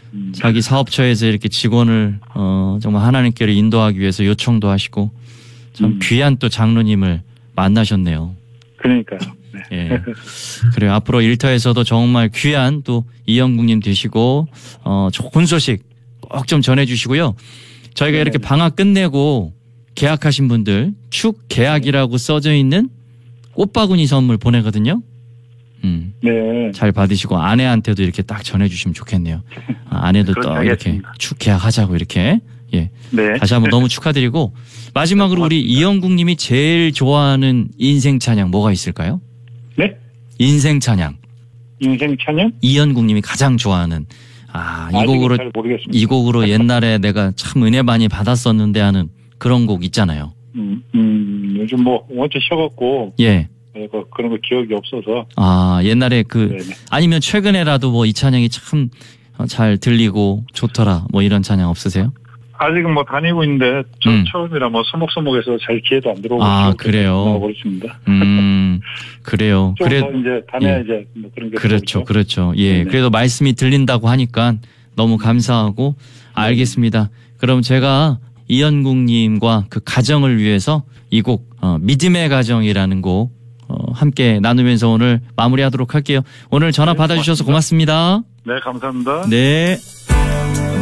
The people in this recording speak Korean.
자기 사업처에서 이렇게 직원을 정말 하나님께로 인도하기 위해서 요청도 하시고 참 귀한 또 장로님을 만나셨네요. 그러니까요. 네. 예. 그래요. 앞으로 일터에서도 정말 귀한 또 이영국님 되시고 좋은 소식 꼭 좀 전해주시고요. 저희가 이렇게 방학 끝내고 계약하신 분들 축 계약이라고 써져 있는 꽃바구니 선물 보내거든요. 네. 잘 받으시고 아내한테도 이렇게 딱 전해주시면 좋겠네요. 아내도 또 이렇게 축 계약하자고 이렇게. 예. 네. 다시 한번 너무 축하드리고 마지막으로 우리 이영국님이 제일 좋아하는 인생 찬양 뭐가 있을까요? 네? 인생 찬양. 인생 찬양? 이영국님이 가장 좋아하는 이 곡으로 옛날에 내가 참 은혜 많이 받았었는데 하는 그런 곡 있잖아요. 요즘 뭐 원체 쉬어갖고 예. 그런 거 기억이 없어서. 옛날에 네네. 아니면 최근에라도 뭐 이 찬양이 참 잘 들리고 좋더라 뭐 이런 찬양 없으세요? 아직은 뭐 다니고 있는데 처음이라 뭐 서먹서먹해서 잘 기회도 안 들어오고. 그래요. 그렇습니다. 그래요. 좀 더 이제 다녀야지 뭐 그런 게. 그렇죠. 예. 네네. 그래도 말씀이 들린다고 하니까 너무 감사하고 알겠습니다. 그럼 제가 이현국님과 그 가정을 위해서 이 곡 믿음의 가정이라는 곡 함께 나누면서 오늘 마무리하도록 할게요. 오늘 전화 받아주셔서 고맙습니다. 네, 감사합니다. 네.